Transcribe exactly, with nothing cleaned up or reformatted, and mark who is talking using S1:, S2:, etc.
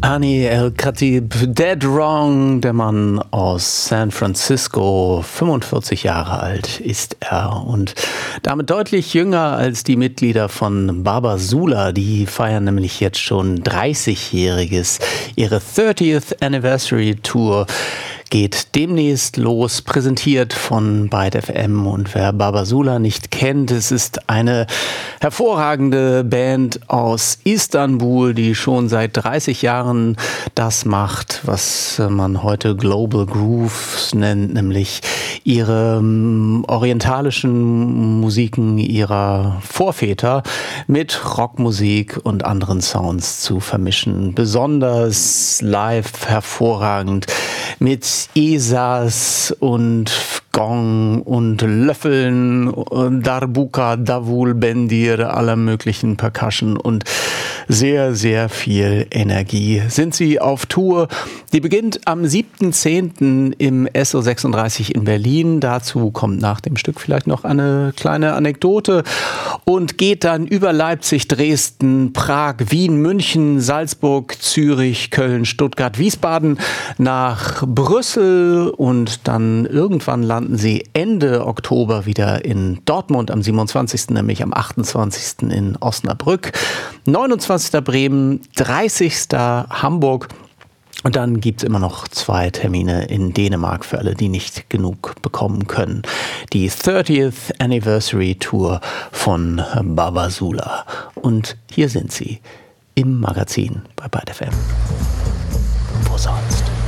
S1: Hani El-Khatib, Dead Wrong, der Mann aus San Francisco, fünfundvierzig Jahre alt ist er und damit deutlich jünger als die Mitglieder von Baba Sula. Die feiern nämlich jetzt schon dreißigjähriges. Ihre thirtieth Anniversary Tour geht demnächst los, präsentiert von Byte F M. Und wer Baba Sula nicht kennt, es ist eine hervorragende Band aus Istanbul, die schon seit dreißig Jahren das macht, was man heute Global Grooves nennt, nämlich ihre um, orientalischen Musiken ihrer Vorväter mit Rockmusik und anderen Sounds zu vermischen. Besonders live hervorragend mit Esas und Gong und Löffeln, Darbuka, Davul, Bendir, aller möglichen Percussion und sehr, sehr viel Energie. Sind sie auf Tour? Die beginnt am siebten zehnten im S O sechsunddreißig in Berlin. Dazu kommt nach dem Stück vielleicht noch eine kleine Anekdote und geht dann über Leipzig, Dresden, Prag, Wien, München, Salzburg, Zürich, Köln, Stuttgart, Wiesbaden nach Brüssel und dann irgendwann landen sie Ende Oktober wieder in Dortmund, am siebenundzwanzigsten nämlich am achtundzwanzigsten in Osnabrück, neunundzwanzigsten Bremen, dreißigsten Hamburg. Und dann gibt es immer noch zwei Termine in Dänemark für alle, die nicht genug bekommen können. Die thirtieth Anniversary Tour von Baba Sula. Und hier sind sie im Magazin bei Byte F M. Wo sonst?